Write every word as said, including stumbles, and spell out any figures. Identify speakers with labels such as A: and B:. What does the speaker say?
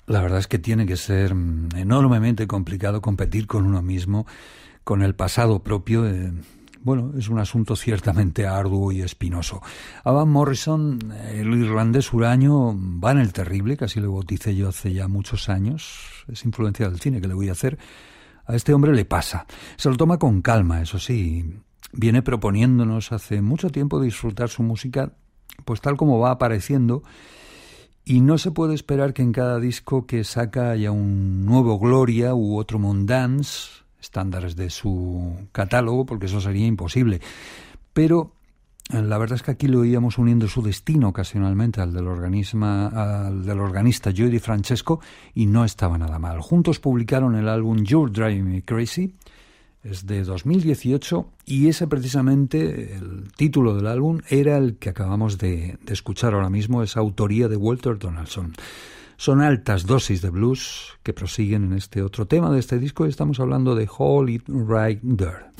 A: La verdad es que tiene que ser enormemente complicado competir con uno mismo, con el pasado propio. Eh, bueno, es un asunto ciertamente arduo y espinoso. Van Morrison, el irlandés huraño, va en el terrible, que así lo bauticé yo hace ya muchos años. Es influencia del cine, que le voy a hacer. A este hombre le pasa. Se lo toma con calma, eso sí. Viene proponiéndonos hace mucho tiempo disfrutar su música, pues tal como va apareciendo. Y no se puede esperar que en cada disco que saca haya un nuevo Gloria u otro Mondance, estándares de su catálogo, porque eso sería imposible. Pero la verdad es que aquí lo íbamos uniendo su destino ocasionalmente al del, organisma, al del organista Joey DiFrancesco, y no estaba nada mal. Juntos publicaron el álbum You're Driving Me Crazy. Es de dos mil dieciocho y ese precisamente, el título del álbum, era el que acabamos de, de escuchar ahora mismo, es autoría de Walter Donaldson. Son altas dosis de blues que prosiguen en este otro tema de este disco y estamos hablando de Hold It Right There.